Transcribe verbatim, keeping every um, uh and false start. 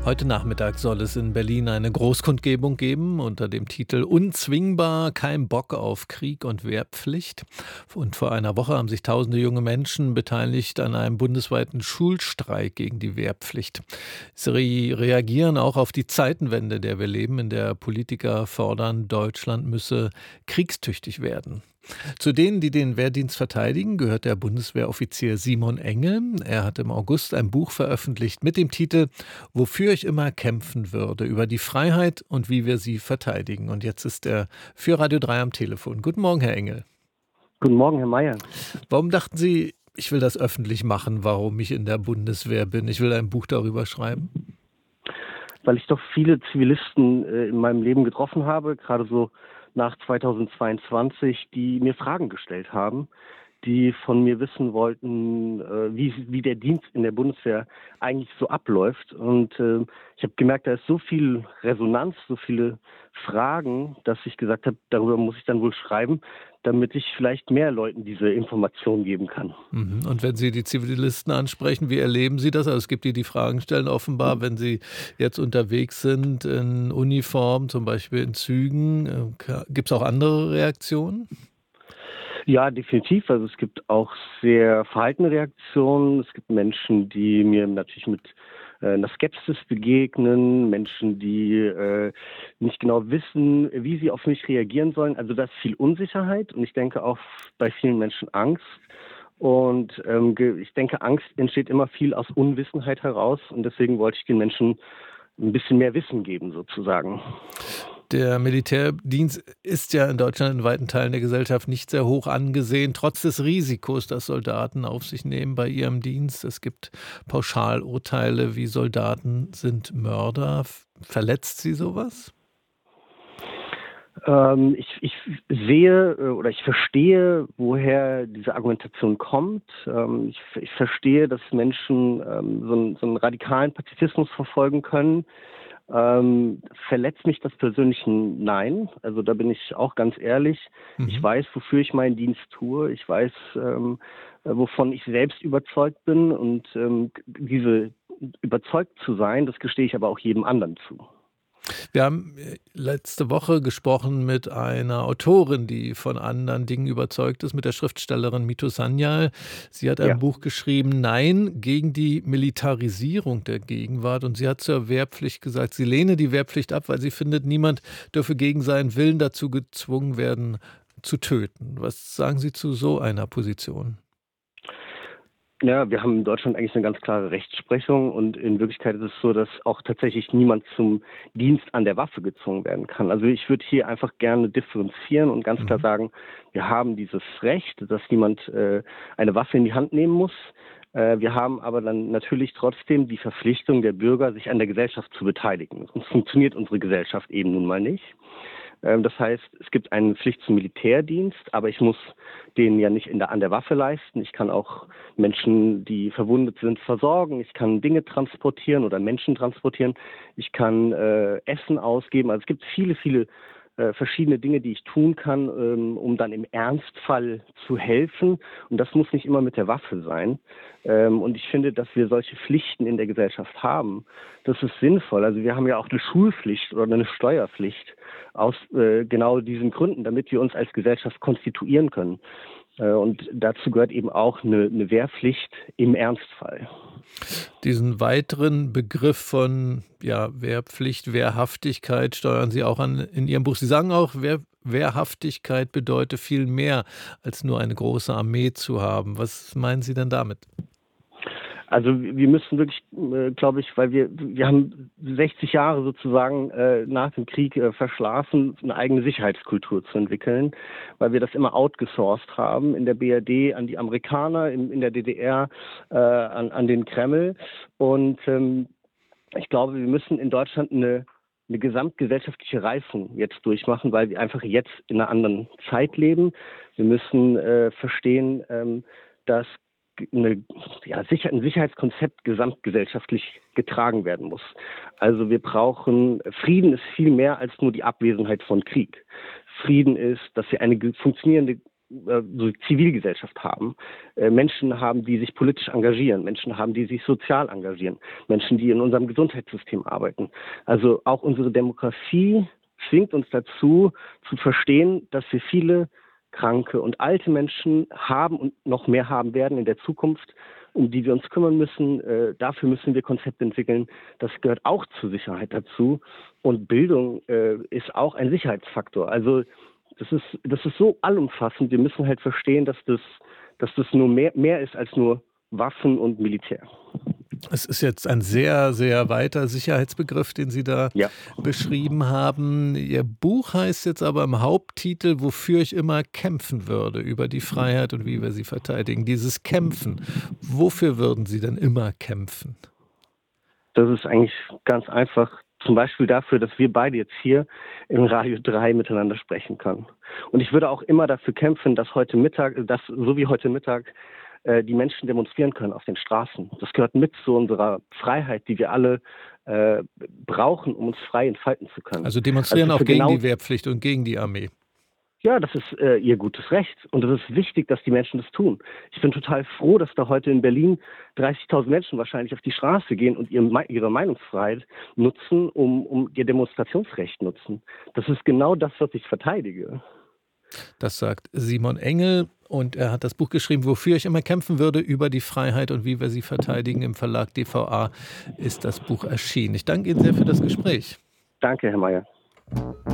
Heute Nachmittag soll es in Berlin eine Großkundgebung geben unter dem Titel „Unzwingbar, kein Bock auf Krieg und Wehrpflicht“. Und vor einer Woche haben sich tausende junge Menschen beteiligt an einem bundesweiten Schulstreik gegen die Wehrpflicht. Sie reagieren auch auf die Zeitenwende, in der wir leben, in der Politiker fordern, Deutschland müsse kriegstüchtig werden. Zu denen, die den Wehrdienst verteidigen, gehört der Bundeswehroffizier Simon Engel. Er hat im August ein Buch veröffentlicht mit dem Titel „Wofür ich immer kämpfen würde“, über die Freiheit und wie wir sie verteidigen. Und jetzt ist er für Radio drei am Telefon. Guten Morgen, Herr Engel. Guten Morgen, Herr Mayer. Warum dachten Sie, ich will das öffentlich machen, warum ich in der Bundeswehr bin? Ich will ein Buch darüber schreiben? Weil ich doch viele Zivilisten äh, in meinem Leben getroffen habe, gerade so nach zweitausendzweiundzwanzig, die mir Fragen gestellt haben, die von mir wissen wollten, äh, wie, wie der Dienst in der Bundeswehr eigentlich so abläuft. Und äh, ich habe gemerkt, da ist so viel Resonanz, so viele Fragen, dass ich gesagt habe, darüber muss ich dann wohl schreiben, damit ich vielleicht mehr Leuten diese Information geben kann. Mhm. Und wenn Sie die Zivilisten ansprechen, wie erleben Sie das? Also es gibt die, die Fragen stellen offenbar, wenn Sie jetzt unterwegs sind in Uniform, zum Beispiel in Zügen. Gibt es auch andere Reaktionen? Ja, definitiv. Also es gibt auch sehr verhaltene Reaktionen. Es gibt Menschen, die mir natürlich mit äh, einer Skepsis begegnen, Menschen, die äh, nicht genau wissen, wie sie auf mich reagieren sollen. Also da ist viel Unsicherheit und ich denke auch bei vielen Menschen Angst. Und ähm, ge- ich denke, Angst entsteht immer viel aus Unwissenheit heraus und deswegen wollte ich den Menschen ein bisschen mehr Wissen geben, sozusagen. Der Militärdienst ist ja in Deutschland in weiten Teilen der Gesellschaft nicht sehr hoch angesehen, trotz des Risikos, das Soldaten auf sich nehmen bei ihrem Dienst. Es gibt Pauschalurteile wie Soldaten sind Mörder. Verletzt Sie sowas? Ähm, ich, ich sehe äh, oder ich verstehe, woher diese Argumentation kommt. Ähm, ich, ich verstehe, dass Menschen ähm, so, einen, so einen radikalen Pazifismus verfolgen können. Ähm, verletzt mich das persönlich? Nein. Also da bin ich auch ganz ehrlich. Ich Mhm. weiß, wofür ich meinen Dienst tue. Ich weiß, ähm, äh, wovon ich selbst überzeugt bin. Und ähm, diese überzeugt zu sein, das gestehe ich aber auch jedem anderen zu. Wir haben äh, letzte Woche gesprochen mit einer Autorin, die von anderen Dingen überzeugt ist, mit der Schriftstellerin Mitu Sanyal. Sie hat ein Ja. Buch geschrieben, Nein gegen die Militarisierung der Gegenwart. Und sie hat zur Wehrpflicht gesagt, sie lehne die Wehrpflicht ab, weil sie findet, niemand dürfe gegen seinen Willen dazu gezwungen werden, zu töten. Was sagen Sie zu so einer Position? Ja, wir haben in Deutschland eigentlich eine ganz klare Rechtsprechung und in Wirklichkeit ist es so, dass auch tatsächlich niemand zum Dienst an der Waffe gezwungen werden kann. Also ich würde hier einfach gerne differenzieren und ganz klar Mhm. sagen, wir haben dieses Recht, dass niemand äh, eine Waffe in die Hand nehmen muss. Äh, wir haben aber dann natürlich trotzdem die Verpflichtung der Bürger, sich an der Gesellschaft zu beteiligen. Sonst funktioniert unsere Gesellschaft eben nun mal nicht. Ähm, Das heißt, es gibt eine Pflicht zum Militärdienst, aber ich muss den ja nicht in der, an der Waffe leisten. Ich kann auch Menschen, die verwundet sind, versorgen. Ich kann Dinge transportieren oder Menschen transportieren. Ich kann äh, Essen ausgeben. Also es gibt viele, viele äh, verschiedene Dinge, die ich tun kann, ähm, um dann im Ernstfall zu helfen. Und das muss nicht immer mit der Waffe sein. Ähm, und ich finde, dass wir solche Pflichten in der Gesellschaft haben. Das ist sinnvoll. Also wir haben ja auch eine Schulpflicht oder eine Steuerpflicht aus äh, genau diesen Gründen, damit wir uns als Gesellschaft konstituieren können. Äh, und dazu gehört eben auch eine, eine Wehrpflicht im Ernstfall. Diesen weiteren Begriff von ja, Wehrpflicht, Wehrhaftigkeit steuern Sie auch an in Ihrem Buch. Sie sagen auch, Wehr, Wehrhaftigkeit bedeutet viel mehr, als nur eine große Armee zu haben. Was meinen Sie denn damit? Also wir müssen wirklich, äh, glaube ich, weil wir wir haben sechzig Jahre sozusagen äh, nach dem Krieg äh, verschlafen, eine eigene Sicherheitskultur zu entwickeln, weil wir das immer outgesourced haben in der B R D an die Amerikaner, in, in der D D R äh, an, an den Kreml. Und ähm, ich glaube, wir müssen in Deutschland eine eine gesamtgesellschaftliche Reifung jetzt durchmachen, weil wir einfach jetzt in einer anderen Zeit leben. Wir müssen äh, verstehen, ähm, dass eine, ja, sicher, ein Sicherheitskonzept gesamtgesellschaftlich getragen werden muss. Also wir brauchen, Frieden ist viel mehr als nur die Abwesenheit von Krieg. Frieden ist, dass wir eine ge- funktionierende äh, so Zivilgesellschaft haben, äh, Menschen haben, die sich politisch engagieren, Menschen haben, die sich sozial engagieren, Menschen, die in unserem Gesundheitssystem arbeiten. Also auch unsere Demografie zwingt uns dazu, zu verstehen, dass wir viele kranke und alte Menschen haben und noch mehr haben werden in der Zukunft, um die wir uns kümmern müssen. Äh, dafür müssen wir Konzepte entwickeln. Das gehört auch zur Sicherheit dazu. Und Bildung äh, ist auch ein Sicherheitsfaktor. Also das ist, das ist so allumfassend. Wir müssen halt verstehen, dass das, dass das nur mehr, mehr ist als nur Waffen und Militär. Es ist jetzt ein sehr, sehr weiter Sicherheitsbegriff, den Sie da Ja. beschrieben haben. Ihr Buch heißt jetzt aber im Haupttitel „Wofür ich immer kämpfen würde“, über die Freiheit und wie wir sie verteidigen. Dieses Kämpfen, wofür würden Sie denn immer kämpfen? Das ist eigentlich ganz einfach. Zum Beispiel dafür, dass wir beide jetzt hier in Radio drei miteinander sprechen können. Und ich würde auch immer dafür kämpfen, dass heute Mittag, dass so wie heute Mittag, äh, die Menschen demonstrieren können auf den Straßen. Das gehört mit zu unserer Freiheit, die wir alle äh, brauchen, um uns frei entfalten zu können. Also demonstrieren Also auch für gegen genau die Wehrpflicht und gegen die Armee. Ja, das ist äh, ihr gutes Recht und es ist wichtig, dass die Menschen das tun. Ich bin total froh, dass da heute in Berlin dreißigtausend Menschen wahrscheinlich auf die Straße gehen und ihre, ihre Meinungsfreiheit nutzen, um, um ihr Demonstrationsrecht nutzen. Das ist genau das, was ich verteidige. Das sagt Simon Engel und er hat das Buch geschrieben, „Wofür ich immer kämpfen würde“, über die Freiheit und wie wir sie verteidigen. Im Verlag D V A ist das Buch erschienen. Ich danke Ihnen sehr für das Gespräch. Danke, Herr Mayer.